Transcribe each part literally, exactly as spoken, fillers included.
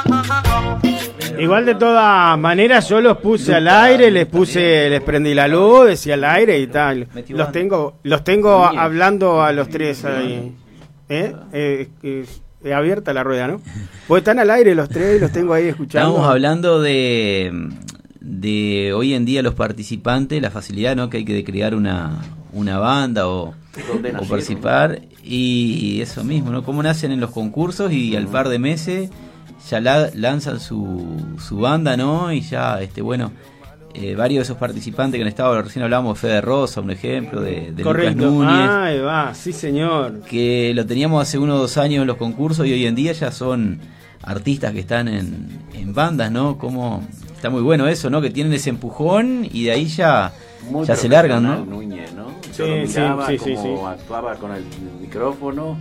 Igual de todas maneras yo los puse al aire, les puse, les prendí la luz, decía al aire y tal. Los tengo, los tengo hablando a los tres ahí. ¿Eh? Eh, eh, eh, abierta la rueda, ¿no? Pues están al aire los tres, los tengo ahí escuchando. Estamos hablando de, de hoy en día los participantes, la facilidad, ¿no? Que hay que crear una, una banda o, o participar. Y eso mismo, ¿no? Cómo nacen en los concursos y al par de meses ya la, lanzan su, su banda, ¿no? Y ya, este bueno, eh, varios de esos participantes que han estado, recién hablábamos de Fede Rosa, un ejemplo, de, de Lucas Núñez. Ahí va, sí señor. Que lo teníamos hace unos dos años en los concursos y hoy en día ya son artistas que están en, en bandas, ¿no? Como está muy bueno eso, ¿no? Que tienen ese empujón y de ahí ya, ya se largan, ¿no? Núñez, ¿no? Sí, Yo lo miraba sí, sí, como sí, sí. actuaba con el micrófono,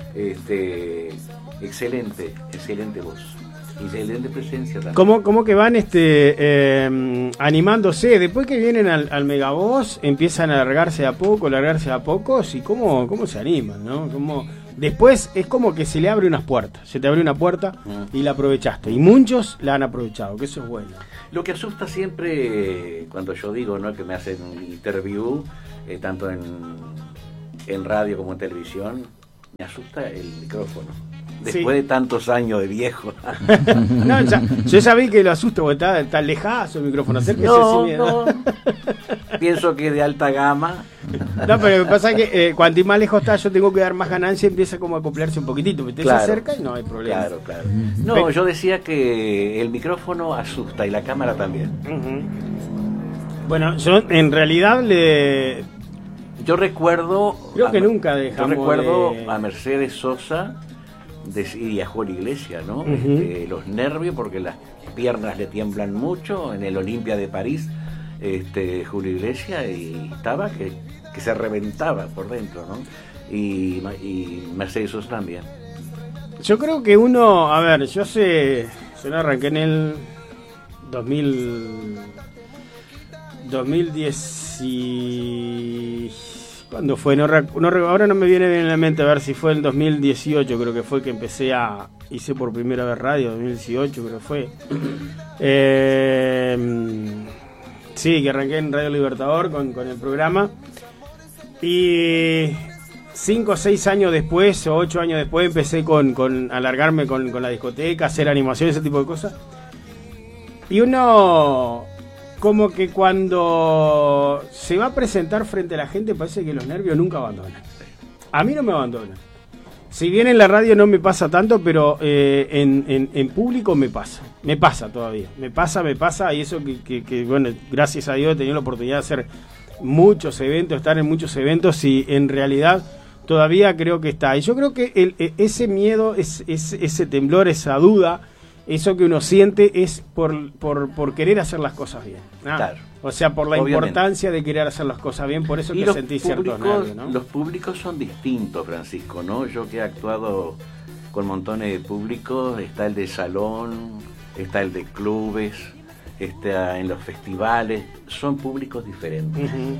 este, excelente, excelente voz, excelente presencia también. ¿Cómo, cómo que van este eh, animándose? Después que vienen al, al Megavoz, empiezan a largarse a poco, largarse a pocos, y cómo, cómo se animan, ¿no? Cómo, después es como que se le abre unas puertas, se te abre una puerta mm. y la aprovechaste, y muchos la han aprovechado, que eso es bueno. Lo que asusta siempre cuando yo digo, ¿no?, que me hacen un interview, eh, tanto en, en radio como en televisión, me asusta el micrófono. Después sí. de tantos años de viejo. No, ya, yo ya vi que lo asusto porque está, está lejazo el micrófono. Acérquese, no, sí, no. Pienso que es de alta gama. No, pero lo que pasa es que eh, cuanto más lejos está, yo tengo que dar más ganancia y empieza como a acoplarse un poquitito. Usted claro, se acerca y no hay problema. Claro, claro. No, pero, yo decía que el micrófono asusta y la cámara también. Uh-huh. Bueno, yo en realidad le... Yo recuerdo... Creo que a, nunca dejamos Yo recuerdo de... a Mercedes Sosa y a Julio Iglesias, ¿no? Uh-huh. Este, los nervios, porque las piernas le tiemblan mucho. En el Olimpia de París, este, Julio Iglesias, y estaba que, que se reventaba por dentro, ¿no? Y, y Mercedes Sosa también. Yo creo que uno, a ver, yo sé, yo lo arranqué en el dos mil, dos mil diez y... ¿Cuándo fue? No, no, ahora no me viene bien en la mente, a ver si fue en dos mil dieciocho, creo que fue que empecé a... Hice por primera vez radio, dos mil dieciocho creo que fue. Eh, sí, que arranqué en Radio Libertador con, con el programa. Y cinco o seis años después, o ocho años después, empecé con, con alargarme con, con la discoteca, hacer animación, ese tipo de cosas. Y uno... Como que cuando se va a presentar frente a la gente parece que los nervios nunca abandonan. A mí no me abandonan. Si bien en la radio no me pasa tanto, pero eh, en, en, en público me pasa. Me pasa todavía. Me pasa, me pasa. Y eso que, que, que, bueno, gracias a Dios he tenido la oportunidad de hacer muchos eventos, estar en muchos eventos y en realidad todavía creo que está. Y yo creo que el, ese miedo, es, es, ese temblor, esa duda... Eso que uno siente es por, por, por querer hacer las cosas bien. Ah, claro. O sea, por la Obviamente. importancia de querer hacer las cosas bien, por eso y que los sentí públicos, cierto nervio, ¿no? Los públicos son distintos, Francisco, ¿no? Yo que he actuado con montones de públicos, está el de salón, está el de clubes, está en los festivales, son públicos diferentes. Uh-huh.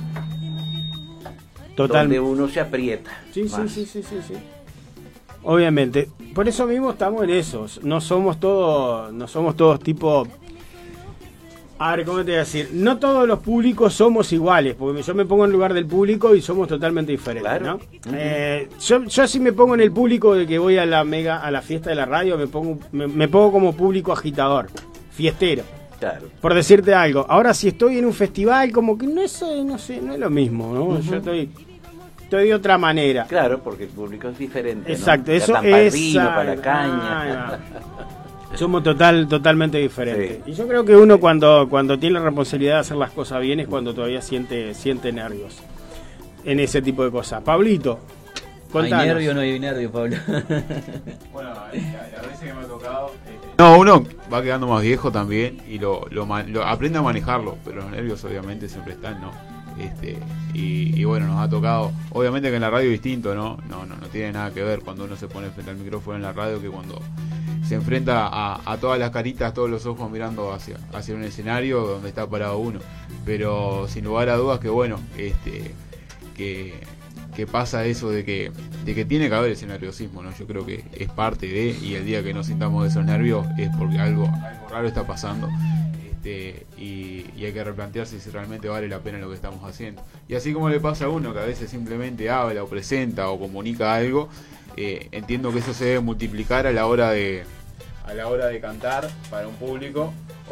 ¿no? Total. Donde uno se aprieta. Sí, sí, sí, sí, sí, sí. Obviamente, por eso mismo estamos en eso. No somos todos, no somos todos tipo. A ver, ¿cómo te voy a decir? No todos los públicos somos iguales, porque yo me pongo en lugar del público y somos totalmente diferentes, claro. ¿no? Uh-huh. Eh, yo, yo sí me pongo en el público de que voy a la mega, a la fiesta de la radio, me pongo, me, me pongo como público agitador, fiestero. Claro. Por decirte algo. Ahora, si estoy en un festival, como que no es, no sé, no es lo mismo, ¿no? Uh-huh. Yo estoy. Estoy de otra manera. Claro, porque el público es diferente. Exacto, ¿no? eso es. Para es. el vino, para la caña. Ah, somos total, totalmente diferentes. Sí. Y yo creo que uno cuando, cuando tiene la responsabilidad de hacer las cosas bien es cuando todavía siente, siente nervios en ese tipo de cosas. Pablito, contanos. ¿Hay nervio o no hay nervio, Pablo? Bueno, a veces que me ha tocado. Este... No, uno va quedando más viejo también y lo, lo, lo aprende a manejarlo, pero los nervios obviamente siempre están, ¿no? Este, y, y bueno, nos ha tocado, obviamente que en la radio es distinto, ¿no? No, no, no tiene nada que ver cuando uno se pone frente al micrófono en la radio que cuando se enfrenta a, a todas las caritas, todos los ojos mirando hacia, hacia un escenario donde está parado uno. Pero sin lugar a dudas que bueno, este, que, que pasa eso de que de que tiene que haber ese nerviosismo, ¿no? Yo creo que es parte de, y el día que no sintamos esos nervios es porque algo, algo raro está pasando. Este, y, y hay que replantearse si realmente vale la pena lo que estamos haciendo. Y así como le pasa a uno que a veces simplemente habla o presenta o comunica algo, eh, entiendo que eso se debe multiplicar a la hora de a la hora de cantar para un público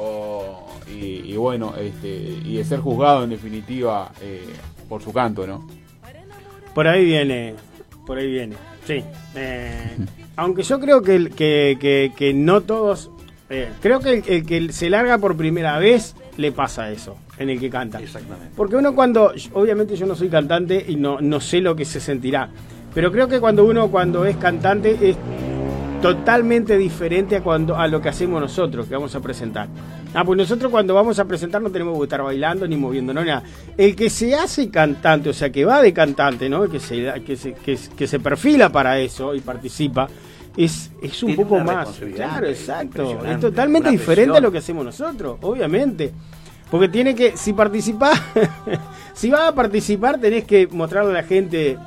o, y, y bueno, este, y de ser juzgado en definitiva eh, por su canto, ¿no? Por ahí viene, por ahí viene, sí. Eh, aunque yo creo que, que, que, que no todos, eh, creo que el, el que se larga por primera vez le pasa eso, en el que canta. Exactamente. Porque uno cuando, obviamente yo no soy cantante y no, no sé lo que se sentirá, pero creo que cuando uno cuando es cantante es totalmente diferente a cuando a lo que hacemos nosotros, que vamos a presentar. Ah, pues nosotros cuando vamos a presentar no tenemos que estar bailando ni moviéndonos, nada. El que se hace cantante, o sea, que va de cantante, ¿no? Que se, que se, que, que se perfila para eso y participa, es, es un Tiene poco una más. responsabilidad Claro, exacto. Es impresionante, totalmente una diferente presión. a lo que hacemos nosotros, obviamente. Porque tiene que, si participás, si vas a participar, tenés que mostrarle a la gente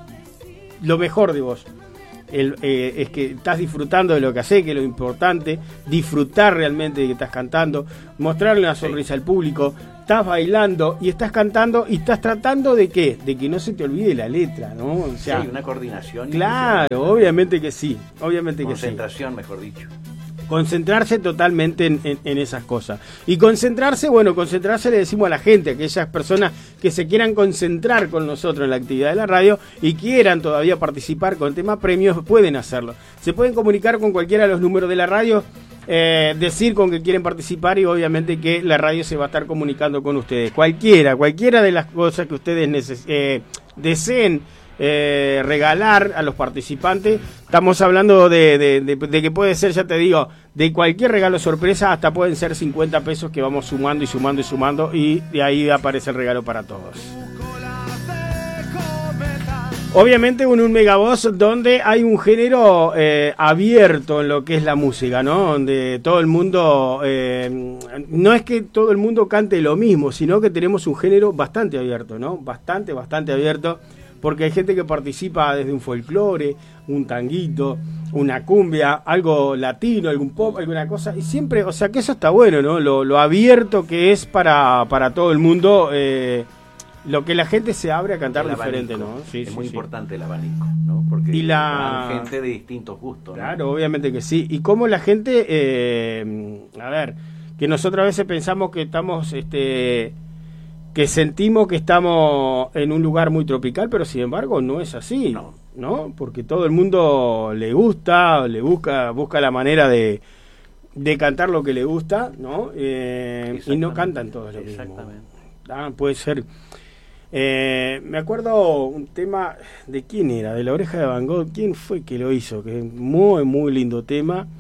lo mejor de vos. El, eh, es que estás disfrutando de lo que haces, que es lo importante, disfrutar realmente de que estás cantando, mostrarle una sonrisa al público, estás bailando y estás cantando y estás tratando de qué, de que no se te olvide la letra, ¿no? O sea, sí, una coordinación. claro, obviamente que sí, obviamente que sí. Concentración, mejor dicho. Concentrarse totalmente en, en, en esas cosas. Y concentrarse, bueno, concentrarse le decimos a la gente, a aquellas personas que se quieran concentrar con nosotros en la actividad de la radio y quieran todavía participar con tema premios, pueden hacerlo. Se pueden comunicar con cualquiera de los números de la radio, eh, decir con que quieren participar y obviamente que la radio se va a estar comunicando con ustedes. Cualquiera, cualquiera de las cosas que ustedes neces- eh, deseen Eh, regalar a los participantes. Estamos hablando de, de, de, de que puede ser, ya te digo, de cualquier regalo sorpresa hasta pueden ser cincuenta pesos que vamos sumando y sumando y sumando y de ahí aparece el regalo para todos. Obviamente en un Megavoz donde hay un género eh, abierto en lo que es la música, ¿no? Donde todo el mundo, eh, no es que todo el mundo cante lo mismo, sino que tenemos un género bastante abierto, ¿no? Bastante, bastante abierto. Porque hay gente que participa desde un folclore, un tanguito, una cumbia, algo latino, algún pop, alguna cosa. Y siempre, o sea que eso está bueno, ¿no? Lo, lo abierto que es para, para todo el mundo, eh, lo que la gente se abre a cantar El diferente, abanico. ¿no? Sí, es sí, muy sí. importante el abanico, ¿no? Porque Y la- van gente de distintos gustos, ¿no? Claro, obviamente que sí. Y como la gente, eh, a ver, que nosotros a veces pensamos que estamos, este... que sentimos que estamos en un lugar muy tropical, pero sin embargo no es así, No. ¿no? Porque todo el mundo le gusta, le busca busca la manera de, de cantar lo que le gusta, ¿no? Eh, y no cantan todos lo mismo. Exactamente. Ah, puede ser. Eh, me acuerdo un tema de quién era, de La Oreja de Van Gogh, quién fue que lo hizo, que es muy muy lindo tema.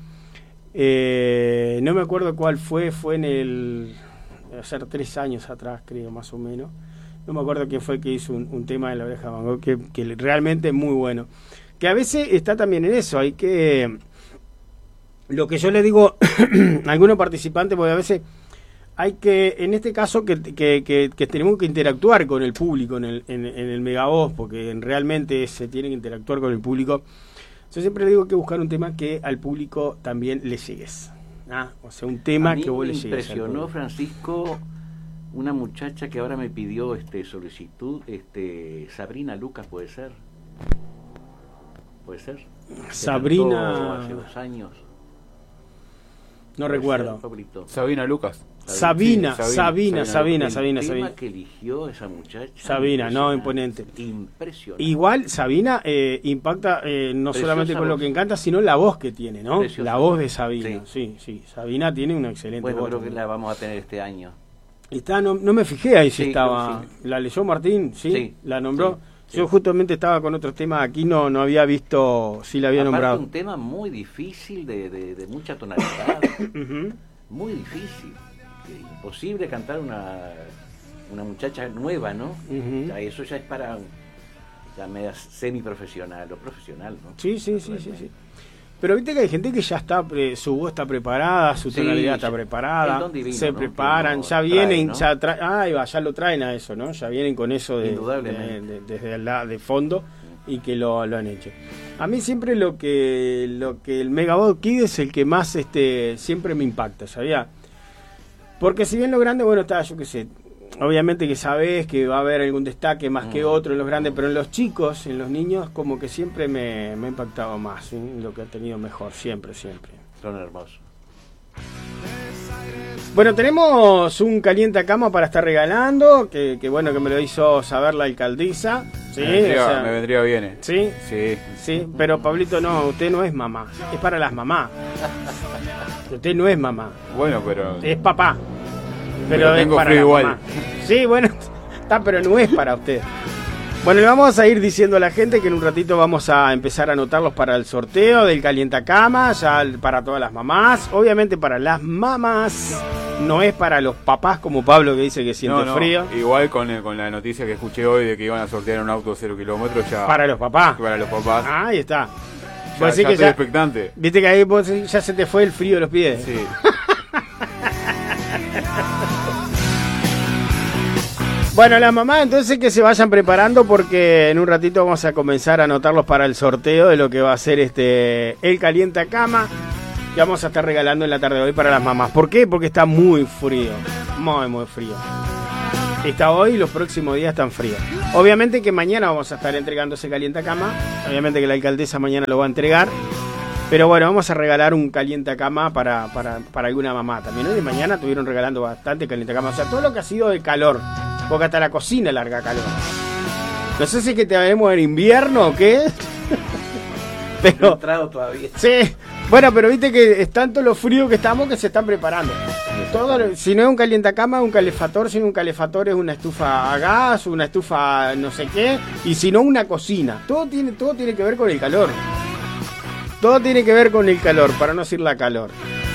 Eh, no me acuerdo cuál fue, fue en el debe ser tres años atrás, creo, más o menos. No me acuerdo quién fue el que hizo un, un tema de La Oreja de Van Gogh, que, que realmente es muy bueno. Que a veces está también en eso, hay que... Lo que yo le digo a algunos participantes, porque a veces hay que, en este caso, que, que, que, que tenemos que interactuar con el público en el, en, en el Megavoz, porque realmente se tiene que interactuar con el público. Yo siempre le digo que buscar un tema que al público también le llegues. Ah, o sea, un tema A mí que vos me le llegues. impresionó, Francisco, una muchacha que ahora me pidió este solicitud, este Sabrina Lucas, ¿puede ser? ¿Puede ser? Que Sabrina... cantó hace dos años. No ¿Puede recuerdo. ser, Pablito? Sabina Lucas. Sabina, Sí, Sabina, Sabina, El Sabina, tema Sabina. que eligió esa muchacha. Sabina, no, imponente. Impresionante. Igual Sabina eh, impacta eh, no Preciosa solamente con lo voz. que encanta, sino la voz que tiene, ¿no? Preciosa La voz voz. de Sabina, sí, sí. Sabina tiene una excelente Bueno, voz. creo que la vamos a tener este año. Está, no, no me fijé ahí si Sí, estaba. creo que ¿La leyó Martín? ¿Sí? Sí, ¿La nombró? sí, sí. Yo justamente estaba con otros temas aquí, no no había visto si la había Aparte, nombrado. un tema muy difícil, de, de, de mucha tonalidad. Ujú. Muy difícil. Que imposible cantar una, una muchacha nueva, ¿no? Ujú. Ya eso ya es para ya media semiprofesional o profesional, ¿no? Sí, sí, sí, sí, sí. Pero viste que hay gente que ya está, pre- su voz está preparada, su Sí, tonalidad está ya- preparada, el don divino, se ¿no? preparan, Que ya uno vienen, trae, ¿no? ya traen, ahí va, ya lo traen a eso, ¿no? Ya vienen con eso de, Indudablemente. de- de- desde la de fondo, y que lo, lo han hecho. A mí siempre lo que lo que el Megabox Kid es el que más este siempre me impacta, ¿sabía? Porque si bien lo grande, bueno, está, yo qué sé, obviamente que sabes que va a haber algún destaque más mm. que otro en los grandes, pero en los chicos, en los niños, como que siempre me, me ha impactado más, ¿sí? Lo que ha tenido mejor, siempre, siempre. Son hermosos. Bueno, tenemos un calientacama para estar regalando, que, que bueno, que me lo hizo saber la alcaldesa. Sí, me, vendría, o sea, me vendría bien. ¿eh? ¿Sí? Sí. Sí, pero Pablito, no, usted no es mamá, es para las mamás. Usted no es mamá. Bueno, pero... Es papá. Pero, pero es tengo para frío la igual. mamá. Sí, bueno, está, pero no es para usted. Bueno, le vamos a ir diciendo a la gente que en un ratito vamos a empezar a anotarlos para el sorteo del calientacama, ya para todas las mamás. Obviamente para las mamás, no es para los papás como Pablo que dice que siente no, no, frío. Igual con, con la noticia que escuché hoy de que iban a sortear un auto cero kilómetros ya... Para los papás. Para los papás. Ah, ahí está. Ya, ya ya que estoy ya, expectante. Viste que ahí vos, ya se te fue el frío de los pies. Sí. Bueno, las mamás entonces que se vayan preparando porque en un ratito vamos a comenzar a anotarlos para el sorteo de lo que va a ser este el calientacama que vamos a estar regalando en la tarde de hoy para las mamás. ¿Por qué? Porque está muy frío, muy muy frío. Está hoy y los próximos días están fríos. Obviamente que mañana vamos a estar entregando ese calientacama, obviamente que la alcaldesa mañana lo va a entregar. Pero bueno, vamos a regalar un calientacama para, para, para alguna mamá también. Hoy y mañana estuvieron regalando bastante calientacama. O sea, todo lo que ha sido de calor. Porque hasta la cocina larga calor. No sé si es que te veremos en invierno o qué. Pero no he entrado todavía. Sí. Bueno, pero viste que es tanto lo frío que estamos que se están preparando. Todo, si no es un calientacama, es un calefactor. Si no es un calefactor, es una estufa a gas, una estufa no sé qué. Y si no, una cocina. Todo tiene, todo tiene que ver con el calor. Todo tiene que ver con el calor, para no decir la calor.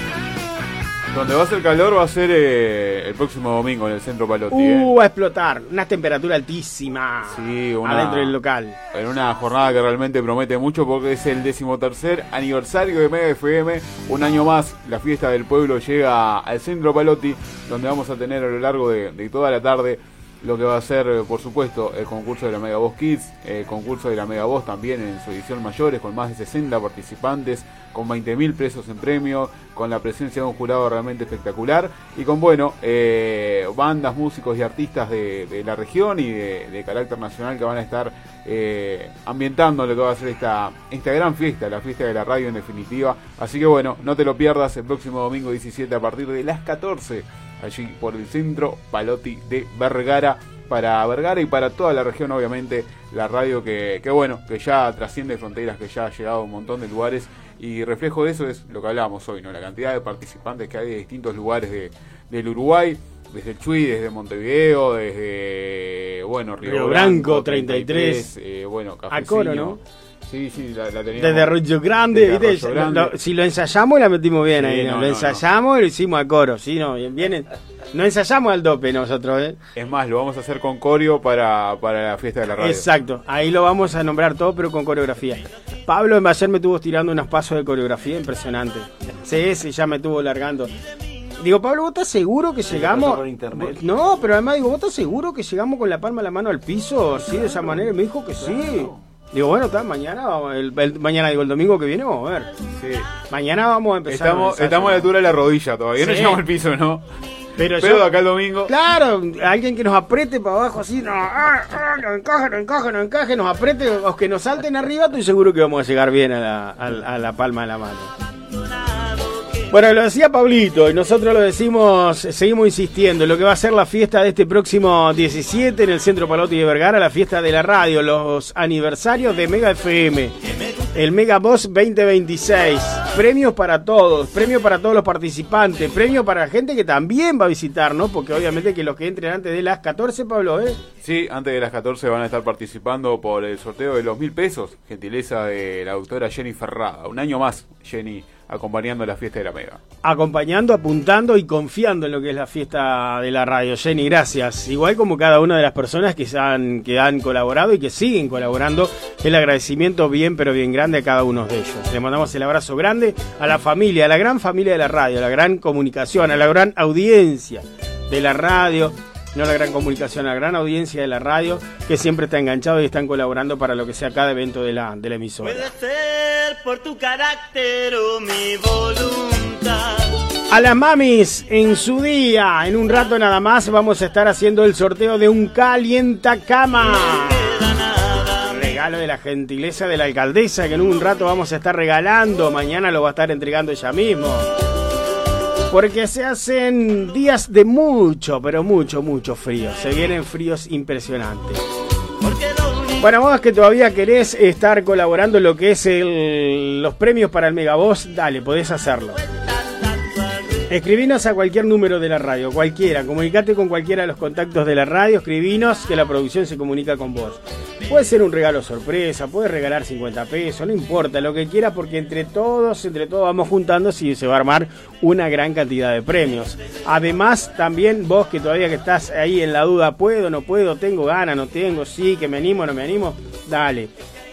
Donde va a ser calor va a ser eh, el próximo domingo en el Centro Palotti. Uh, eh. va a explotar. Una temperatura altísima. Sí, una, adentro del local. En una jornada que realmente promete mucho porque es el decimotercer aniversario de Mega F M. Un año más, la fiesta del pueblo llega al Centro Palotti, donde vamos a tener a lo largo de, de toda la tarde lo que va a ser, por supuesto, el concurso de la Megabox Kids, el concurso de la Megabox también en su edición mayores, con más de sesenta participantes, con veinte mil pesos en premio, con la presencia de un jurado realmente espectacular, y con, bueno, eh, bandas, músicos y artistas de, de la región y de, de carácter nacional que van a estar eh, ambientando lo que va a ser esta, esta gran fiesta, la fiesta de la radio en definitiva. Así que, bueno, no te lo pierdas el próximo domingo diecisiete a partir de las catorce, allí por el Centro Palotti de Vergara, para Vergara y para toda la región, obviamente, la radio que, que bueno, que ya trasciende fronteras, que ya ha llegado a un montón de lugares, y reflejo de eso es lo que hablábamos hoy, ¿no? La cantidad de participantes que hay de distintos lugares de, del Uruguay, desde el Chuy, desde Montevideo, desde, bueno, Río, Río Branco, treinta y tres, eh, bueno, a Coro, ¿no? Sí, sí, la, la teníamos. Desde Arroyo Grande, desde ¿viste? Arroyo Grande. Lo, si lo ensayamos, la metimos bien, sí, ahí. ¿no? No, lo no, ensayamos no. y lo hicimos a coro, ¿sí? No, bien, bien. No ensayamos al dope nosotros, ¿eh? Es más, lo vamos a hacer con coreo para, para la fiesta de la radio. Exacto, ahí lo vamos a nombrar todo, pero con coreografía. Pablo ayer me estuvo tirando unos pasos de coreografía impresionantes. Sí, sí, ya me estuvo largando. Digo, Pablo, ¿vos estás seguro que llegamos? Por internet. No, pero además digo, ¿vos estás seguro que llegamos con la palma de la mano al piso? Sí, de esa manera. Y me dijo que sí. Digo, bueno, está, mañana, vamos, el, el, mañana digo, el domingo que viene vamos a ver. Sí. Mañana vamos a empezar. Estamos, estamos a la altura de la rodilla todavía, sí. No llegamos al piso, ¿no? Pero, Pero yo, de acá el domingo. Claro, alguien que nos apriete para abajo así, no, ah, ah, nos encaje, nos encaje, nos encaje, nos apriete, los que nos salten arriba, estoy seguro que vamos a llegar bien a la, a, a la palma de la mano. Bueno, lo decía Pablito y nosotros lo decimos, seguimos insistiendo en lo que va a ser la fiesta de este próximo diecisiete en el Centro Palotti de Vergara, la fiesta de la radio, los aniversarios de Mega F M, el Megabox veinte veintiséis, premios para todos, premios para todos los participantes, premios para la gente que también va a visitar, ¿no? Porque obviamente que los que entren antes de las catorce, Pablo, ¿eh? Sí, antes de las catorce van a estar participando por el sorteo de los mil pesos, gentileza de la doctora Jenny Ferrada. Un año más, Jenny, acompañando la fiesta de la Mega. Acompañando, apuntando y confiando en lo que es la fiesta de la radio. Jenny, gracias. Igual como cada una de las personas que han, que han colaborado y que siguen colaborando, el agradecimiento bien, pero bien grande a cada uno de ellos. Le mandamos el abrazo grande a la familia, a la gran familia de la radio, a la gran comunicación, a la gran audiencia de la radio, no a la gran comunicación, a la gran audiencia de la radio, que siempre está enganchado y están colaborando para lo que sea cada evento de la, de la emisora. Puede ser por tu carácter o mi voluntad. A las mamis, en su día, en un rato nada más, vamos a estar haciendo el sorteo de un calientacama. Regalo de la gentileza de la alcaldesa, que en un rato vamos a estar regalando. Mañana lo va a estar entregando ella mismo. Porque se hacen días de mucho, pero mucho, mucho frío. Se vienen fríos impresionantes. Bueno, vos que todavía querés estar colaborando en lo que es el, los premios para el Megaboss, dale, podés hacerlo. Escribinos a cualquier número de la radio, cualquiera, comunicate con cualquiera de los contactos de la radio, escribinos que la producción se comunica con vos. Puede ser un regalo sorpresa, puedes regalar cincuenta pesos, no importa, lo que quieras, porque entre todos, entre todos vamos juntando y se va a armar una gran cantidad de premios. Además, también vos que todavía que estás ahí en la duda, ¿puedo, no puedo, tengo ganas, no tengo, sí, que me animo, no me animo? Dale,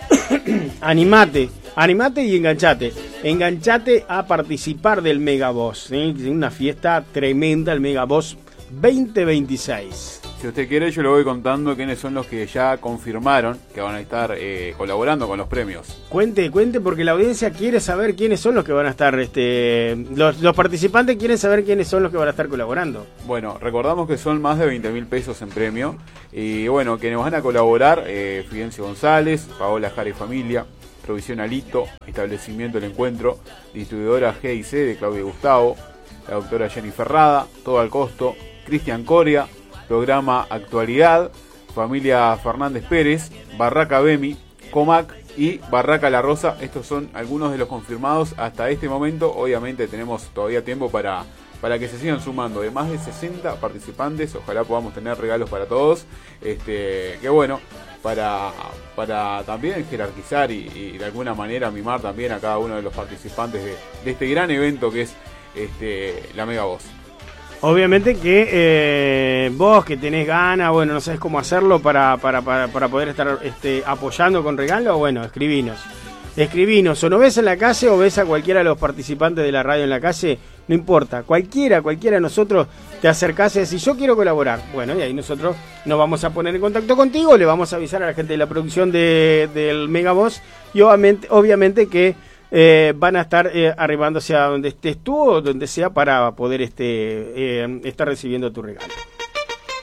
animate. Animate y enganchate. Enganchate a participar del Megaboss, ¿sí? Una fiesta tremenda, el Megaboss veinte veintiséis. Si usted quiere, yo le voy contando quiénes son los que ya confirmaron que van a estar eh, colaborando con los premios. Cuente, cuente, porque la audiencia quiere saber quiénes son los que van a estar, este, los, los participantes quieren saber quiénes son los que van a estar colaborando. Bueno, recordamos que son más de veinte mil pesos en premio. Y bueno, quienes van a colaborar, eh, Fidencio González, Paola Jara y Familia, Provisión Alito, Establecimiento El Encuentro, Distribuidora G y C de Claudio Gustavo, la doctora Jennifer Rada, Todo al Costo, Cristian Coria, Programa Actualidad, Familia Fernández Pérez, Barraca Bemi, Comac y Barraca La Rosa. Estos son algunos de los confirmados hasta este momento. Obviamente tenemos todavía tiempo para, para que se sigan sumando. De más de sesenta participantes, ojalá podamos tener regalos para todos. Este, que bueno, para, para también jerarquizar y, y de alguna manera mimar también a cada uno de los participantes de, de este gran evento que es este, la Megaboss. Obviamente que eh, vos que tenés ganas, bueno, no sabés cómo hacerlo para, para, para, para poder estar este, apoyando con regalo, bueno, escribinos. Escribinos, o no ves en la calle o ves a cualquiera de los participantes de la radio en la calle, no importa, cualquiera, cualquiera de nosotros te acercás y decís, yo quiero colaborar. Bueno, y ahí nosotros nos vamos a poner en contacto contigo, le vamos a avisar a la gente de la producción de, del Megaboss y obviamente, obviamente que Eh, van a estar eh, arribándose a donde estés tú o donde sea para poder este, eh, estar recibiendo tu regalo.